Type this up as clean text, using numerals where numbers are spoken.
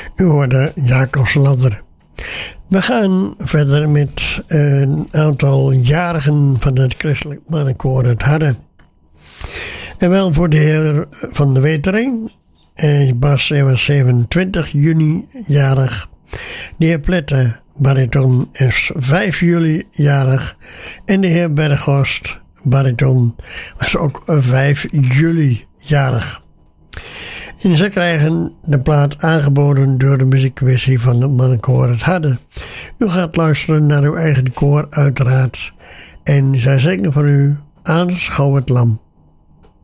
U hoorde Jacobs Ladder. We gaan verder met een aantal jarigen van het Christelijk Mannenkoor Het Harde. En wel voor de heer Van de Wetering. Bas, hij was 27 juni jarig. De heer Plette, bariton, is 5 juli jarig. En de heer Berghorst, bariton, was ook 5 juli jarig. En ze krijgen de plaat aangeboden door de muziekwissie van het Mannenkoor Het Harde. U gaat luisteren naar uw eigen koor uiteraard. En zij zingen voor u Aanschouw het Lam.